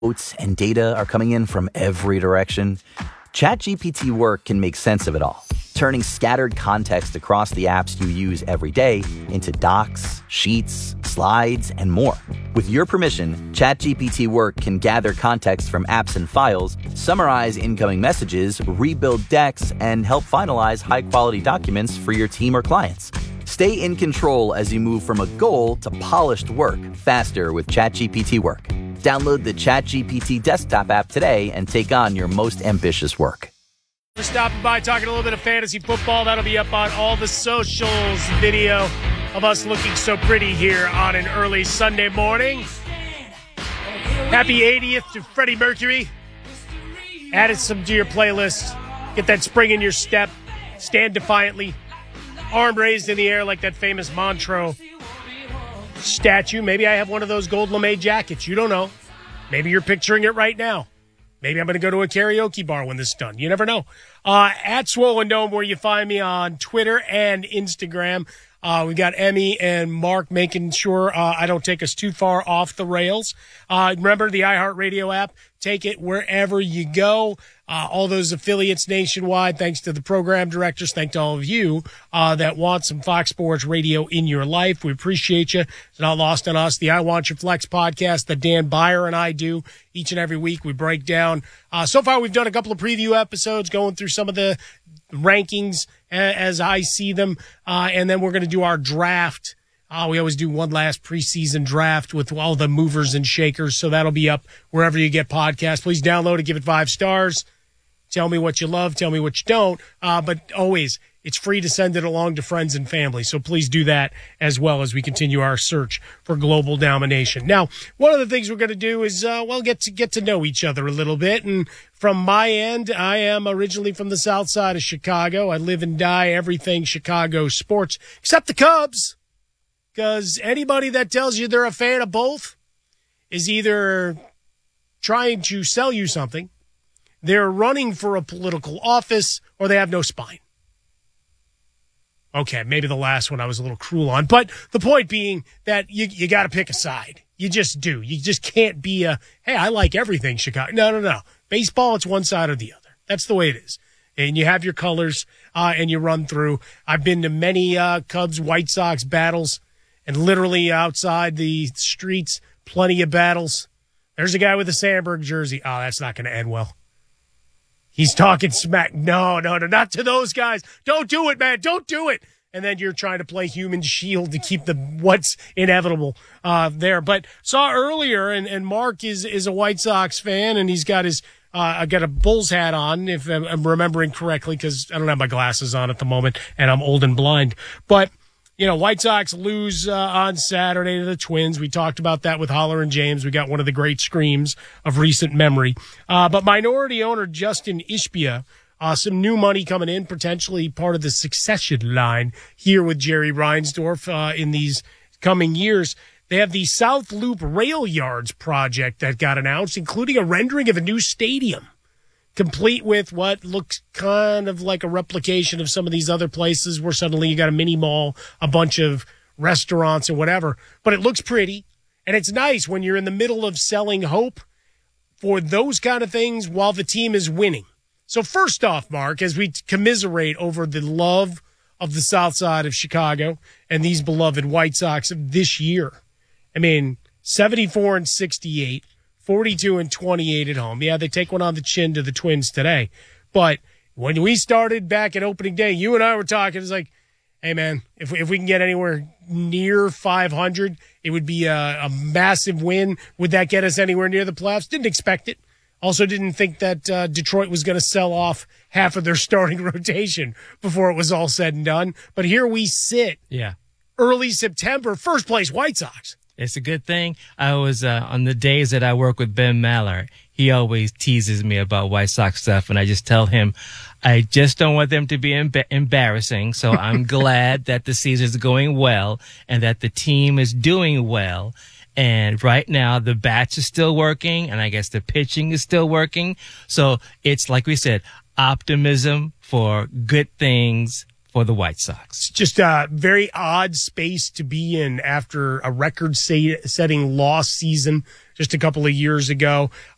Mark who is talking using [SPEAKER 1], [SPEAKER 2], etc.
[SPEAKER 1] Notes and data are coming in from every direction. ChatGPT Work can make sense of it all, turning scattered context across the apps you use every day into docs, sheets, slides, and more. With your permission, ChatGPT Work can gather context from apps and files, summarize incoming messages, rebuild decks, and help finalize high-quality documents for your team or clients. Stay in control as you move from a goal to polished work faster with ChatGPT Work. Download the ChatGPT desktop app today and take on your most ambitious work.
[SPEAKER 2] For stopping by, talking a little bit of fantasy football. That'll be up on all the socials. Video of us looking so pretty here on an early Sunday morning. Happy 80th to Freddie Mercury. Added some to your playlist. Get that spring in your step. Stand defiantly. Arm raised in the air like that famous Montreux statue. Maybe I have one of those gold lame jackets. You don't know. Maybe you're picturing it right now. Maybe I'm going to go to a karaoke bar when this is done. You never know. At Swollen Dome, where you find me on Twitter and Instagram. We got Emmy and Mark making sure I don't take us too far off the rails. Remember the iHeartRadio app. Take it wherever you go. All those affiliates nationwide, thanks to the program directors, thanks to all of you that want some Fox Sports Radio in your life. We appreciate you. It's not lost on us. The I Want Your Flex podcast that Dan Byer and I do each and every week. We break down. So far, we've done a couple of preview episodes going through some of the rankings as I see them. And then we're going to do our draft. We always do one last preseason draft with all the movers and shakers. So that'll be up wherever you get podcasts. Please download it. Give it 5 stars. Tell me what you love. Tell me what you don't. But always, it's free to send it along to friends and family. So please do that as well as we continue our search for global domination. Now, one of the things we're going to do is, get to know each other a little bit. And from my end, I am originally from the south side of Chicago. I live and die everything Chicago sports, except the Cubs. Because anybody that tells you they're a fan of both is either trying to sell you something, they're running for a political office, or they have no spine. Okay, maybe the last one I was a little cruel on. But the point being that you got to pick a side. You just do. You just can't be hey, I like everything Chicago. No. Baseball, it's one side or the other. That's the way it is. And you have your colors, and you run through. I've been to many Cubs, White Sox battles, and literally outside the streets, plenty of battles. There's a guy with a Sandberg jersey. Oh, that's not going to end well. He's talking smack. No, not to those guys. Don't do it, man. Don't do it. And then you're trying to play human shield to keep what's inevitable there. But saw earlier, and Mark is a White Sox fan, and he's got I got a Bulls hat on, if I'm remembering correctly, because I don't have my glasses on at the moment, and I'm old and blind. But White Sox lose on Saturday to the Twins. We talked about that with Holler and James. We got one of the great screams of recent memory. But minority owner Justin Ishbia, some new money coming in, potentially part of the succession line here with Jerry Reinsdorf in these coming years. They have the South Loop Rail Yards project that got announced, including a rendering of a new stadium, complete with what looks kind of like a replication of some of these other places where suddenly you got a mini mall, a bunch of restaurants and whatever. But it looks pretty, and it's nice when you're in the middle of selling hope for those kind of things while the team is winning. So first off, Mark, as we commiserate over the love of the south side of Chicago and these beloved White Sox of this year, 74-68, 42-28 at home. Yeah, they take one on the chin to the Twins today. But when we started back at opening day, you and I were talking. It's like, hey, man, if we can get anywhere near 500, it would be a massive win. Would that get us anywhere near the playoffs? Didn't expect it. Also didn't think that Detroit was going to sell off half of their starting rotation before it was all said and done. But here we sit.
[SPEAKER 3] Yeah.
[SPEAKER 2] Early September, first place White Sox.
[SPEAKER 3] It's a good thing. I was on the days that I work with Ben Maller, he always teases me about White Sox stuff, and I just tell him I just don't want them to be embarrassing. So I'm glad that the season's going well and that the team is doing well. And right now, the bats are still working, and I guess the pitching is still working. So it's, like we said, optimism for good things for the White Sox.
[SPEAKER 2] Just a very odd space to be in after a record-setting loss season just a couple of years ago.